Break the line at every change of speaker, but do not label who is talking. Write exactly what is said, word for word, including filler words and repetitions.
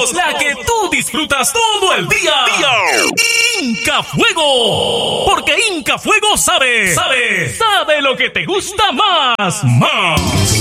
nosotros la que tú disfrutas todo el día. Inca Fuego. Porque Inca Fuego sabe, sabe, sabe lo que te gusta más. Más.